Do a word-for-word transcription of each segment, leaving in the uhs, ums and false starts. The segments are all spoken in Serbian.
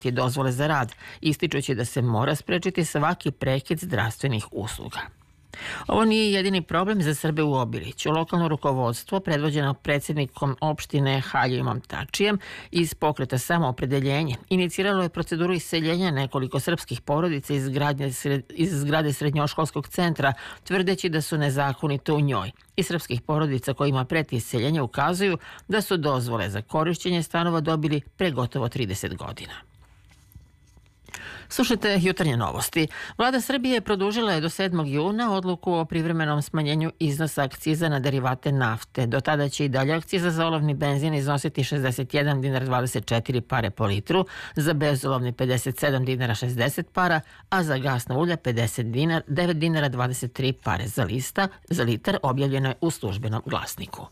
dozvole za rad, ističući da se mora sprečiti svaki prekid zdravstvenih usluga. Ovo nije jedini problem za Srbe u Obiliću. Lokalno rukovodstvo, predvođeno predsjednikom opštine Haljimom Tačijem iz pokreta Samoopredeljenje, iniciralo je proceduru iseljenja nekoliko srpskih porodica iz, iz zgrade srednjoškolskog centra, tvrdeći da su nezakonito u njoj. Iz srpskih porodica kojima preti iseljenje ukazuju da su dozvole za korišćenje stanova dobili pre gotovo trideset godina. Slušajte jutarnje novosti. Vlada Srbije produžila je do sedmog juna odluku o privremenom smanjenju iznosa akciza na derivate nafte. Do tada će i dalje akciza za olovni benzin iznositi šezdeset jedan dinar dvadeset četiri pare po litru, za bezolovni pedeset sedam dinara šezdeset para, a za gasno ulje pedeset dinar, devet dinara dvadeset tri pare za lista, za litar, objavljeno je u službenom glasniku.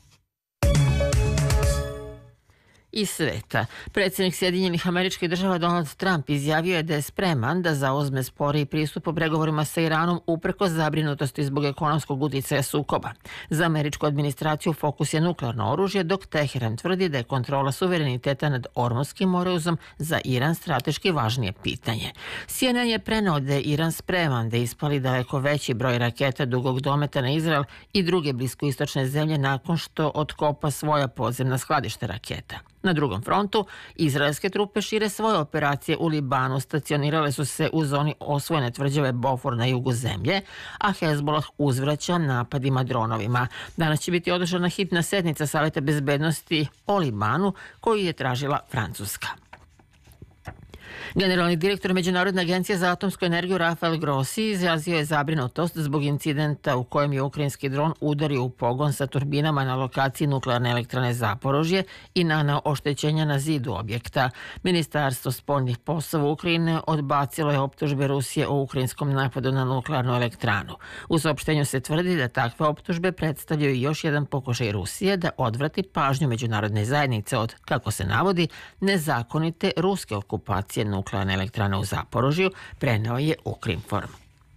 Iz sveta. Predsjednik Sjedinjenih Američkih Država Donald Trump izjavio je da je spreman da zauzme sporiji pristup u pregovorima sa Iranom uprkos zabrinutosti zbog ekonomskog uticaja sukoba. Za američku administraciju fokus je nuklearno oružje, dok Teheran tvrdi da je kontrola suvereniteta nad Ormutskim moreuzom za Iran strateški važnije pitanje. C N N je preneo da je Iran spreman da ispali daleko veći broj raketa dugog dometa na Izrael i druge bliskoistočne zemlje nakon što otkopa svoja podzemna skladišta raketa. Na drugom frontu, izraelske trupe šire svoje operacije u Libanu, stacionirale su se u zoni osvojene tvrđave Bofor na jugu zemlje, a Hezbollah uzvraća napadima dronovima. Danas će biti održana hitna sednica Saveta bezbednosti o Libanu, koju je tražila Francuska. Generalni direktor Međunarodne agencije za atomsku energiju Rafael Grossi izrazio je zabrinutost zbog incidenta u kojem je ukrajinski dron udario u pogon sa turbinama na lokaciji nuklearne elektrane Zaporožje i naneo oštećenja na zidu objekta. Ministarstvo spoljnih poslova Ukrajine odbacilo je optužbe Rusije o ukrajinskom napadu na nuklearnu elektranu. U saopštenju se tvrdi da takve optužbe predstavljaju još jedan pokušaj Rusije da odvrati pažnju međunarodne zajednice od, kako se navodi, nezakonite ruske okupacije nuklearne elektrane u Zaporožju, preneo je Ukrinform.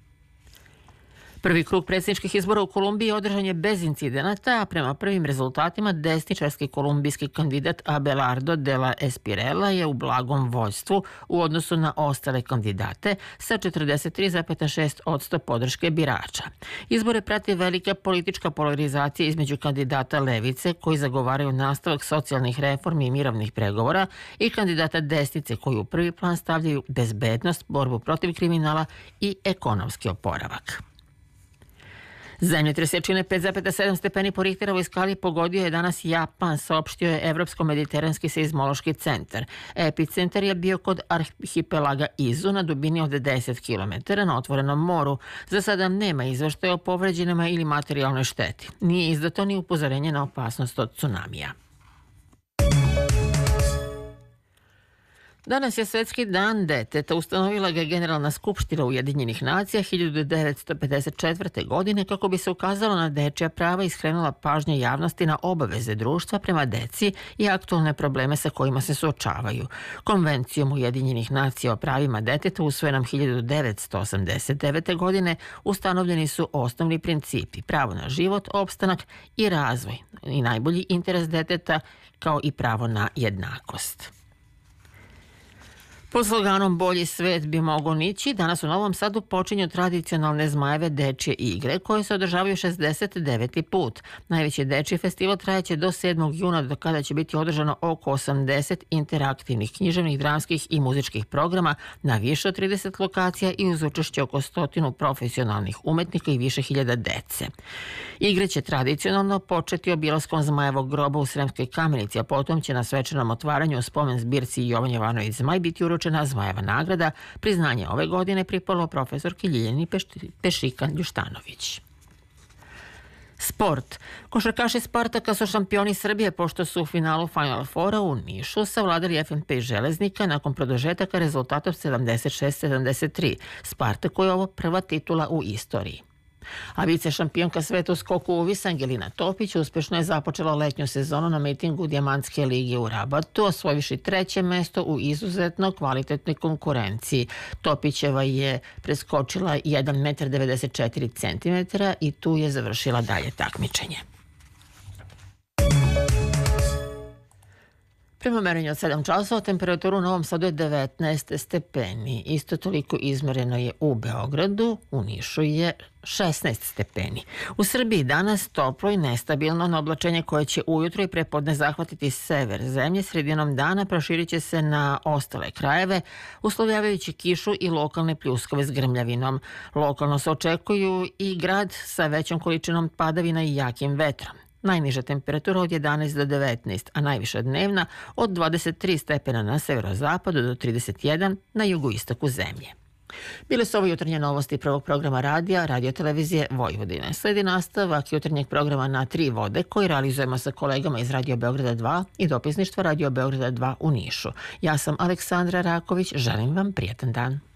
Prvi krug predsjedničkih izbora u Kolumbiji održan je bez incidenata, a prema prvim rezultatima desničarski kolumbijski kandidat Abelardo de la Espirela je u blagom vođstvu u odnosu na ostale kandidate sa četrdeset tri zarez šest posto podrške birača. Izbore prati velika politička polarizacija između kandidata levice koji zagovaraju nastavak socijalnih reformi i mirovnih pregovora i kandidata desnice koji u prvi plan stavljaju bezbednost, borbu protiv kriminala i ekonomski oporavak. Zemljotres jačine pet zarez sedam stepeni po Richterovoj skali pogodio je danas Japan, saopštio je Evropsko-mediteranski seizmološki centar. Epicentar je bio kod arhipelaga Izu na dubini od deset kilometara na otvorenom moru. Za sada nema izveštaja o povređenima ili materijalnoj šteti. Nije izdato ni upozorenje na opasnost od tsunamija. Danas je Svetski dan deteta. Ustanovila ga je Generalna skupština Ujedinjenih nacija hiljadu devetsto pedeset četvrte. godine kako bi se ukazalo na dečja prava i skrenula pažnja javnosti na obaveze društva prema deci i aktualne probleme sa kojima se suočavaju. Konvencijom Ujedinjenih nacija o pravima deteta usvojenom hiljadu devetsto osamdeset devete. godine ustanovljeni su osnovni principi: pravo na život, opstanak i razvoj i najbolji interes deteta, kao i pravo na jednakost. Pod sloganom Bolji svet bi mogao nići, danas u Novom Sadu počinju tradicionalne Zmajeve dečje igre koje se održavaju šezdeset deveti put. Najveći dečji festival trajeće do sedmog juna, do kada će biti održano oko osamdeset interaktivnih književnih, dramskih i muzičkih programa na više od trideset lokacija i uz učešće oko stotinu profesionalnih umetnika i više hiljada dece. Igre će tradicionalno početi obilaskom Zmajevog groba u Sremskoj Kamenici, a potom će na svečanom otvaranju u spomen zbirci Jovan Jovanović Zmaj biti uručena Zmajeva nagrada. Priznanje ove godine pripalo profesorki Ljiljani Pešikan-Ljuštanović. Sport. Košarkaši Spartaka su šampioni Srbije pošto su u finalu Final Fora u Nišu savladali F N P Železnika nakon produžetaka rezultatom sedamdeset šest sedamdeset tri. Spartaku je ovo prva titula u istoriji. A vice šampionka sveta u skoku u vis Angelina Topić uspešno je započela letnju sezonu na mitingu Dijamantske lige u Rabatu, osvojivši treće mesto u izuzetno kvalitetnoj konkurenciji. Topićeva je preskočila jedan metar devedeset četiri centimetra i tu je završila dalje takmičenje. Prema merenju od sedam časova temperaturu u Novom Sadu je devetnaest stepeni. Isto toliko izmereno je u Beogradu, u Nišu je šesnaest stepeni. U Srbiji danas toplo i nestabilno na oblačenje koje će ujutro i prepodne zahvatiti sever zemlje. Sredinom dana proširit će se na ostale krajeve, uslovljavajući kišu i lokalne pljuskove s grmljavinom. Lokalno se očekuju i grad sa većom količinom padavina i jakim vetrom. Najniža temperatura od jedanaest do devetnaest, a najviša dnevna od dvadeset tri stepena na severozapadu do trideset jedan na jugoistoku zemlje. Bile su ovo jutarnje novosti prvog programa radija, radiotelevizije Vojvodine. Sledi nastavak jutarnjeg programa Na tri vode koji realizujemo sa kolegama iz Radio Beograda dva i dopisništva Radio Beograda dva u Nišu. Ja sam Aleksandra Raković, želim vam prijatan dan.